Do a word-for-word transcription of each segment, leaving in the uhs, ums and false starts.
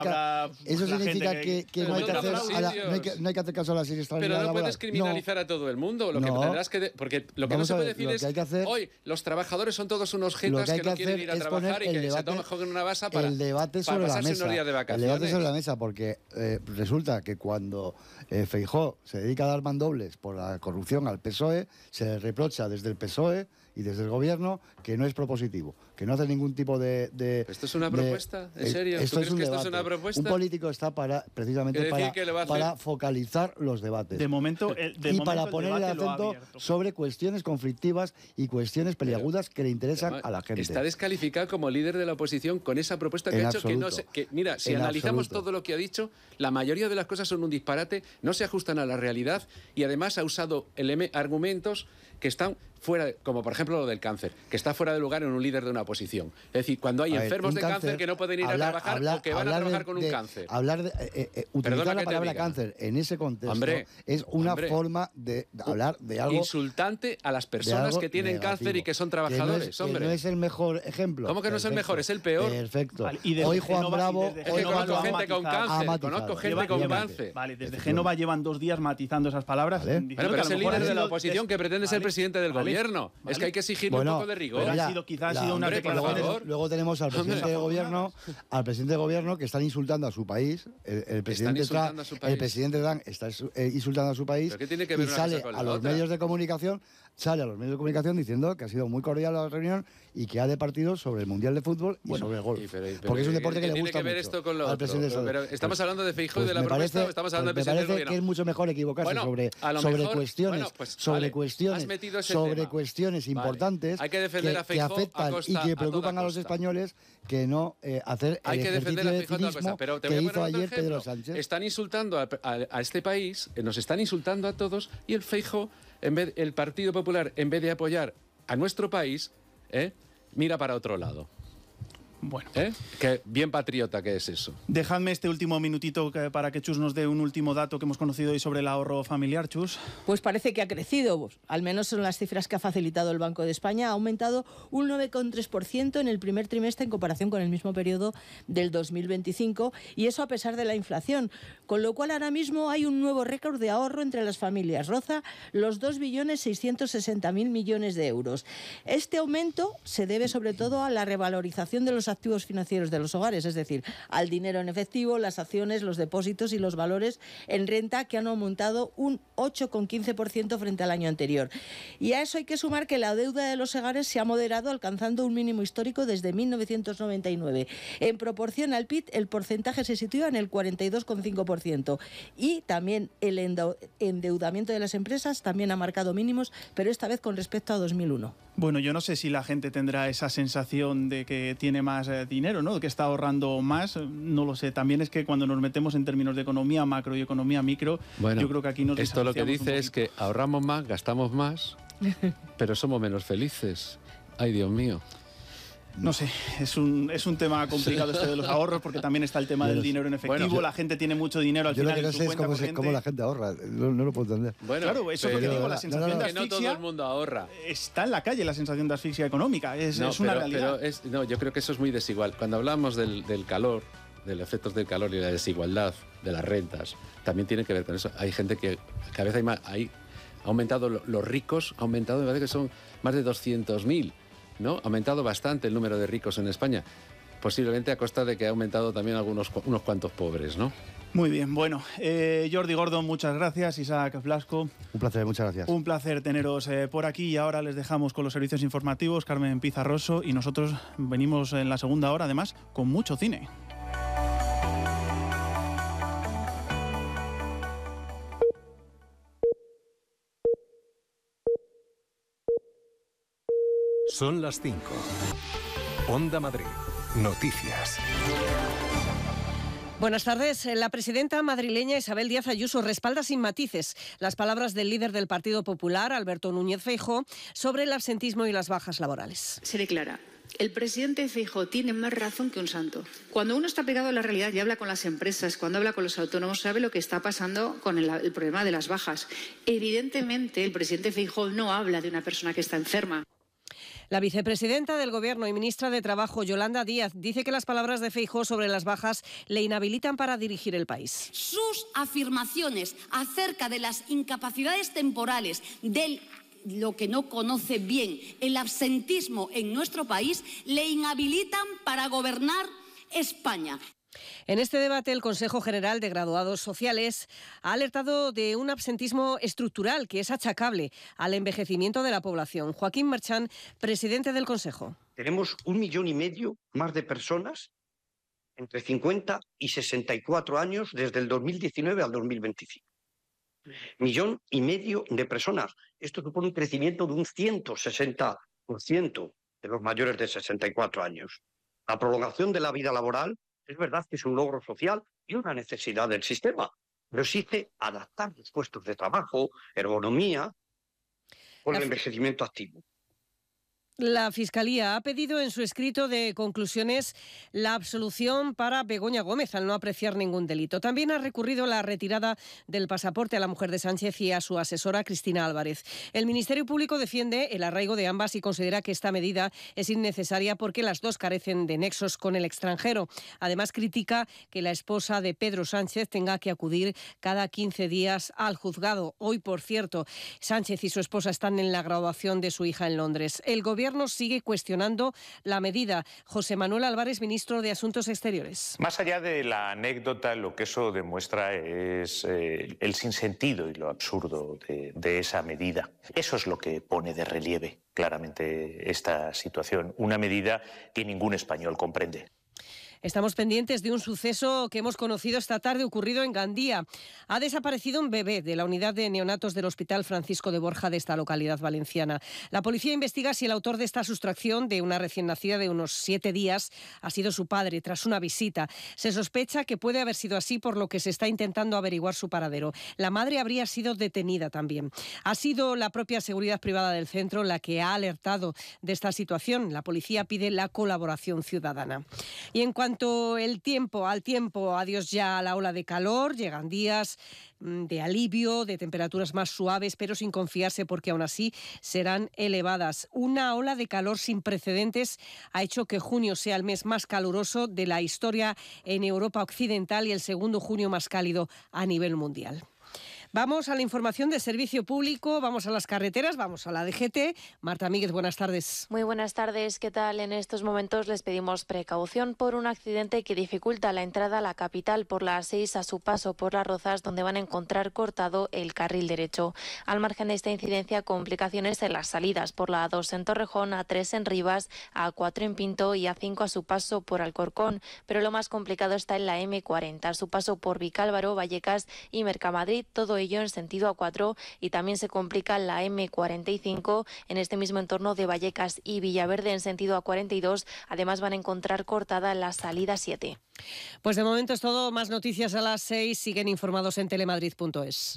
eso significa que, que, que, no, hay que hacer, a la, no, hay que, no hay que hacer caso a la siniestralidad Pero no laboral. puedes criminalizar no. a todo el mundo. Lo que no. tendrás que de, porque lo que Vamos no se puede ver, decir que es hay que hacer, hoy los trabajadores son todos unos jetas que, que, que no quieren ir a trabajar y que debate, se toman con una basa para, el debate para sobre pasarse la mesa, unos días de vacaciones. El debate sobre la mesa, porque eh, resulta que cuando eh, Feijóo se dedica a dar mandobles por la corrupción al P S O E, se le reprocha desde el P S O E y desde el gobierno que no es propositivo, que no hace ningún tipo de... de ¿Esto es una de, propuesta? ¿En serio? Esto ¿Tú es crees un que debate. esto es una propuesta? Un político está para, precisamente para, para focalizar los debates. De momento, el, de y momento para el poner el acento sobre cuestiones conflictivas y cuestiones peliagudas que le interesan Además, a la gente. Está descalificado como líder de la oposición con esa propuesta que en ha hecho absoluto. que no se, que, mira, si en analizamos absoluto. todo lo que ha dicho, la mayoría de las cosas son un disparate, no se ajustan a la realidad y además ha usado argumentos que están fuera, de, como por ejemplo lo del cáncer, que está fuera de lugar en un líder de una oposición. Es decir, cuando hay a enfermos ver, de cáncer, cáncer que no pueden ir hablar, a trabajar hablar, o que van a trabajar de, con un de, cáncer. Hablar de, eh, eh, utilizar Perdona la palabra cáncer en ese contexto hombre, es una hombre, forma de hablar de algo insultante a las personas que tienen negativo, cáncer y que son trabajadores. Que no, es, hombre. Que no es el mejor ejemplo. ¿Cómo que no Perfecto. es el mejor? Es el peor. Perfecto. Vale, y hoy Juan Génova, Bravo... Hoy conozco gente con cáncer. Conozco gente con cáncer. Vale, desde Génova llevan dos días matizando esas palabras. Vale. Bueno, pero es el líder de la oposición que pretende ser presidente del gobierno. Es que hay que exigirle un poco de rigor. Ha sido, quizás ha sido una declaración. Luego tenemos al presidente de gobierno, al presidente de gobierno que están insultando a su país. El, el presidente Trump, el presidente Trump está insultando a su país ¿Qué tiene que ver y sale a los otra? medios de comunicación, sale a los medios de comunicación diciendo que ha sido muy cordial la reunión y que ha de partido sobre el mundial de fútbol y bueno, sobre el golf, y pero, pero, porque es un deporte que le gusta mucho. Tiene que ver esto con lo al otro. presidente Pero estamos pues, hablando de Feijóo pues y de la propuesta, parece, o estamos hablando pues del presidente me parece del gobierno. que es mucho mejor equivocarse bueno, sobre sobre mejor, cuestiones, bueno, pues, sobre vale, cuestiones, sobre tema. cuestiones importantes vale. Hay que, defender que, a Feijóo que afectan a costa, y que preocupan a, a los españoles que no eh, hacer el Hay que ejercicio defender a de Feijóo cinismo cosa, pero te que voy a hizo poner ayer ejemplo. Pedro Sánchez. Están insultando a, a, a este país, nos están insultando a todos y el Feijóo, en vez, el Partido Popular, en vez de apoyar a nuestro país, ¿eh? mira para otro lado. Bueno. ¿Eh? Que bien patriota que es eso. Dejadme este último minutito que, para que Chus nos dé un último dato que hemos conocido hoy sobre el ahorro familiar, Chus. Pues parece que ha crecido, al menos son las cifras que ha facilitado el Banco de España, ha aumentado un nueve coma tres por ciento en el primer trimestre en comparación con el mismo periodo del dos mil veinticinco y eso a pesar de la inflación, con lo cual ahora mismo hay un nuevo récord de ahorro entre las familias, roza los dos billones seiscientos sesenta mil millones de euros. Este aumento se debe sobre todo a la revalorización de los activos financieros de los hogares, es decir, al dinero en efectivo, las acciones, los depósitos y los valores en renta que han aumentado un ocho coma quince por ciento frente al año anterior. Y a eso hay que sumar que la deuda de los hogares se ha moderado alcanzando un mínimo histórico desde mil novecientos noventa y nueve. En proporción al P I B, el porcentaje se sitúa en el cuarenta y dos coma cinco por ciento y también el endeudamiento de las empresas también ha marcado mínimos, pero esta vez con respecto a dos mil uno. Bueno, yo no sé si la gente tendrá esa sensación de que tiene más eh, dinero, ¿no? Que está ahorrando más, no lo sé. También es que cuando nos metemos en términos de economía macro y economía micro, bueno, yo creo que aquí nos esto lo que dice es que ahorramos más, gastamos más, pero somos menos felices. Ay, Dios mío. No sé, es un, es un tema complicado este de los ahorros porque también está el tema del dinero en efectivo, bueno, yo, la gente tiene mucho dinero al yo final lo que no en su sé es cuenta cómo, se, cómo la gente ahorra, no, no lo puedo entender. Bueno, claro, eso es lo que digo, la sensación no, no, no. de asfixia... Que no todo el mundo ahorra. Está en la calle la sensación de asfixia económica, es, no, es una pero, realidad. Pero es, no, yo creo que eso es muy desigual. Cuando hablamos del, del calor, de los efectos del calor y la desigualdad de las rentas, también tiene que ver con eso. Hay gente que cada vez hay más... Hay, ha aumentado, los ricos ha aumentado, me parece que son más de doscientos mil. ¿No? Ha aumentado bastante el número de ricos en España, posiblemente a costa de que ha aumentado también algunos unos cuantos pobres, ¿no? Muy bien, bueno, eh, Jordi Gordon, muchas gracias, Isaac Blasco. Un placer, muchas gracias. Un placer teneros eh, por aquí y ahora les dejamos con los servicios informativos, Carmen Pizarroso, y nosotros venimos en la segunda hora, además, con mucho cine. Son las cinco. Onda Madrid. Noticias. Buenas tardes. La presidenta madrileña Isabel Díaz Ayuso respalda sin matices las palabras del líder del Partido Popular, Alberto Núñez Feijóo, sobre el absentismo y las bajas laborales. Seré clara. El presidente Feijóo tiene más razón que un santo. Cuando uno está pegado a la realidad y habla con las empresas, cuando habla con los autónomos, sabe lo que está pasando con el, el problema de las bajas. Evidentemente, el presidente Feijóo no habla de una persona que está enferma. La vicepresidenta del Gobierno y ministra de Trabajo, Yolanda Díaz, dice que las palabras de Feijóo sobre las bajas le inhabilitan para dirigir el país. Sus afirmaciones acerca de las incapacidades temporales, del lo que no conoce bien, el absentismo en nuestro país, le inhabilitan para gobernar España. En este debate, el Consejo General de Graduados Sociales ha alertado de un absentismo estructural que es achacable al envejecimiento de la población. Joaquín Marchán, presidente del Consejo. Tenemos un millón y medio más de personas entre cincuenta y sesenta y cuatro años desde el dos mil diecinueve al dos mil veinticinco. Millón y medio de personas. Esto supone un crecimiento de un ciento sesenta por ciento de los mayores de sesenta y cuatro años. La prolongación de la vida laboral es verdad que es un logro social y una necesidad del sistema, pero exige adaptar los puestos de trabajo, ergonomía, con el envejecimiento activo. La Fiscalía ha pedido en su escrito de conclusiones la absolución para Begoña Gómez al no apreciar ningún delito. También ha recurrido la retirada del pasaporte a la mujer de Sánchez y a su asesora Cristina Álvarez. El Ministerio Público defiende el arraigo de ambas y considera que esta medida es innecesaria porque las dos carecen de nexos con el extranjero. Además, critica que la esposa de Pedro Sánchez tenga que acudir cada quince días al juzgado. Hoy, por cierto, Sánchez y su esposa están en la graduación de su hija en Londres. El Gobierno sigue cuestionando la medida. José Manuel Álvarez, ministro de Asuntos Exteriores. Más allá de la anécdota, lo que eso demuestra es eh, el sinsentido y lo absurdo de, de esa medida. Eso es lo que pone de relieve claramente esta situación. Una medida que ningún español comprende. Estamos pendientes de un suceso que hemos conocido esta tarde ocurrido en Gandía. Ha desaparecido un bebé de la unidad de neonatos del Hospital Francisco de Borja de esta localidad valenciana. La policía investiga si el autor de esta sustracción de una recién nacida de unos siete días ha sido su padre tras una visita. Se sospecha que puede haber sido así, por lo que se está intentando averiguar su paradero. La madre habría sido detenida también. Ha sido la propia seguridad privada del centro la que ha alertado de esta situación. La policía pide la colaboración ciudadana. Y en cuanto cuanto el tiempo, al tiempo, adiós ya a la ola de calor, llegan días de alivio, de temperaturas más suaves, pero sin confiarse porque aún así serán elevadas. Una ola de calor sin precedentes ha hecho que junio sea el mes más caluroso de la historia en Europa Occidental y el segundo junio más cálido a nivel mundial. Vamos a la información de servicio público, vamos a las carreteras, vamos a la D G T. Marta Míguez, buenas tardes. Muy buenas tardes, ¿qué tal? En estos momentos les pedimos precaución por un accidente que dificulta la entrada a la capital por la A seis a su paso por Las Rozas, donde van a encontrar cortado el carril derecho. Al margen de esta incidencia, complicaciones en las salidas por la A dos en Torrejón, A tres en Rivas, A cuatro en Pinto y A cinco a su paso por Alcorcón. Pero lo más complicado está en la M cuarenta, a su paso por Vicálvaro, Vallecas y Mercamadrid, todo ello en sentido A cuatro, y también se complica la M cuarenta y cinco en este mismo entorno de Vallecas y Villaverde en sentido A cuarenta y dos. Además van a encontrar cortada la salida siete. Pues de momento es todo. Más noticias a las seis. Siguen informados en telemadrid punto es.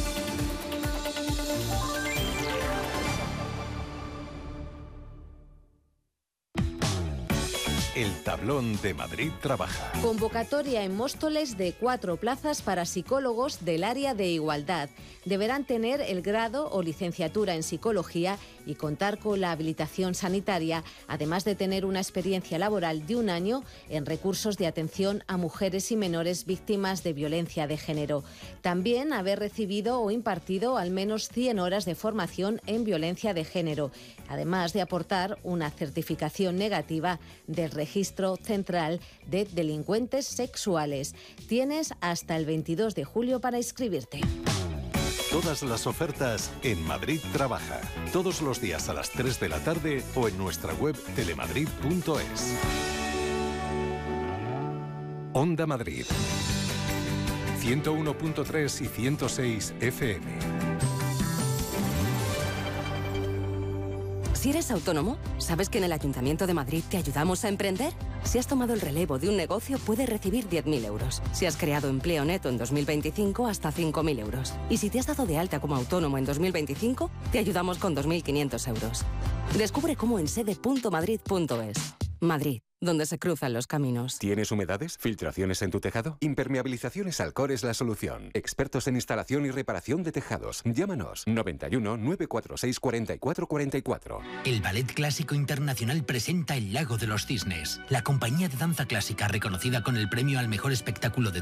El tablón de Madrid trabaja. Convocatoria en Móstoles de cuatro plazas para psicólogos del área de igualdad. Deberán tener el grado o licenciatura en psicología y contar con la habilitación sanitaria, además de tener una experiencia laboral de un año en recursos de atención a mujeres y menores víctimas de violencia de género. También haber recibido o impartido al menos cien horas de formación en violencia de género, además de aportar una certificación negativa del Registro Central de Delincuentes Sexuales. Tienes hasta el veintidós de julio para inscribirte. Todas las ofertas en Madrid Trabaja. Todos los días a las tres de la tarde o en nuestra web telemadrid punto es. Onda Madrid. ciento uno punto tres y ciento seis F M. Si eres autónomo, ¿sabes que en el Ayuntamiento de Madrid te ayudamos a emprender? Si has tomado el relevo de un negocio, puedes recibir diez mil euros. Si has creado empleo neto en dos mil veinticinco, hasta cinco mil euros. Y si te has dado de alta como autónomo en dos mil veinticinco, te ayudamos con dos mil quinientos euros. Descubre cómo en sede punto madrid punto es. Madrid, donde se cruzan los caminos. ¿Tienes humedades? ¿Filtraciones en tu tejado? Impermeabilizaciones Alcor es la solución. Expertos en instalación y reparación de tejados. Llámanos noventa y uno, nueve cuatro seis, cuarenta y cuatro cuarenta y cuatro. El Ballet Clásico Internacional presenta El Lago de los Cisnes, la compañía de danza clásica reconocida con el premio al mejor espectáculo de